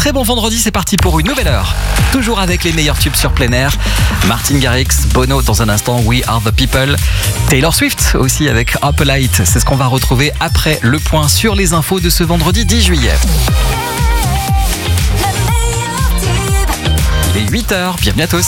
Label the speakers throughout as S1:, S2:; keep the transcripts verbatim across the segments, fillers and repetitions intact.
S1: très bon vendredi, c'est parti pour une nouvelle heure. Toujours avec les meilleurs tubes sur plein air. Martin Garrix, Bono dans un instant, We Are The People. Taylor Swift aussi avec Up Light. C'est ce qu'on va retrouver après le point sur les infos de ce vendredi dix juillet. Il est huit heures, bienvenue à tous.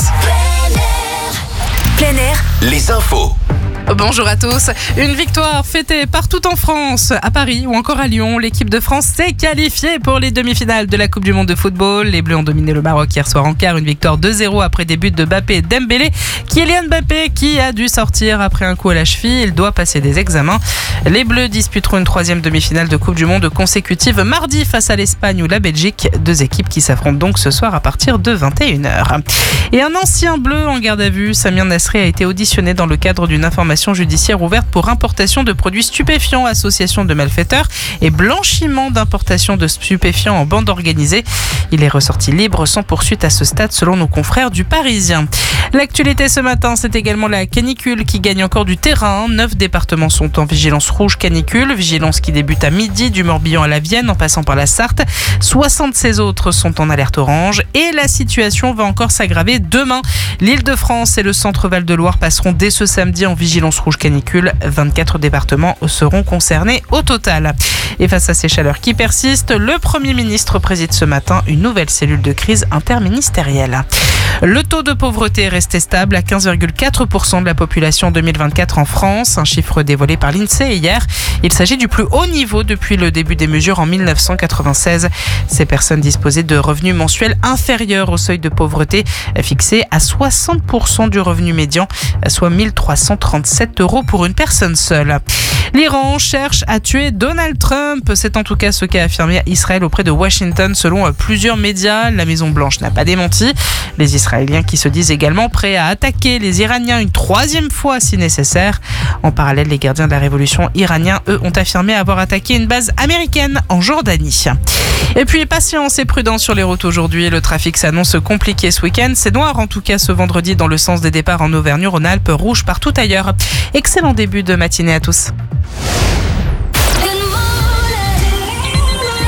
S2: Plein air,
S3: les infos.
S4: Bonjour à tous. Une victoire fêtée partout en France, à Paris ou encore à Lyon. L'équipe de France s'est qualifiée pour les demi-finales de la Coupe du Monde de football. Les Bleus ont dominé le Maroc hier soir en quart. Une victoire deux zéro après des buts de Mbappé et Dembélé. Kylian Mbappé qui a dû sortir après un coup à la cheville. Il doit passer des examens. Les Bleus disputeront une troisième demi-finale de Coupe du Monde consécutive mardi face à l'Espagne ou la Belgique. Deux équipes qui s'affrontent donc ce soir à partir de vingt et une heures. Et un ancien Bleu en garde à vue, Samir Nasri, a été auditionné dans le cadre d'une information judiciaire ouverte pour importation de produits stupéfiants, association de malfaiteurs et blanchiment d'importation de stupéfiants en bande organisée. Il est ressorti libre sans poursuite à ce stade selon nos confrères du Parisien. L'actualité ce matin, c'est également la canicule qui gagne encore du terrain. Neuf départements sont en vigilance rouge canicule, vigilance qui débute à midi du Morbihan à la Vienne en passant par la Sarthe. soixante-seize autres sont en alerte orange et la situation va encore s'aggraver demain. L'Île-de-France et le centre Val-de-Loire passeront dès ce samedi en vigilance rouge canicule. vingt-quatre départements seront concernés au total. Et face à ces chaleurs qui persistent, le Premier ministre préside ce matin une nouvelle cellule de crise interministérielle. Le taux de pauvreté est resté stable à quinze virgule quatre pour cent de la population en deux mille vingt-quatre en France, un chiffre dévoilé par l'INSEE hier. Il s'agit du plus haut niveau depuis le début des mesures en mille neuf cent quatre-vingt-seize. Ces personnes disposaient de revenus mensuels inférieurs au seuil de pauvreté fixé à soixante pour cent du revenu médian, soit mille trois cent trente-sept euros pour une personne seule. L'Iran cherche à tuer Donald Trump. C'est en tout cas ce qu'a affirmé Israël auprès de Washington selon plusieurs médias. La Maison-Blanche n'a pas démenti. Les Israéliens qui se disent également prêts à attaquer les Iraniens une troisième fois si nécessaire. En parallèle, les gardiens de la révolution iraniens, eux, ont affirmé avoir attaqué une base américaine en Jordanie. Et puis, patience et prudence sur les routes aujourd'hui. Le trafic s'annonce compliqué ce week-end. C'est noir en tout cas ce vendredi dans le sens des départs en Auvergne-Rhône-Alpes, rouge partout ailleurs. Excellent début de matinée à tous.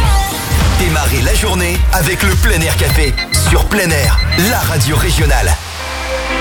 S3: Démarrez la journée avec le Plein Air Café sur Plein Air, la radio régionale.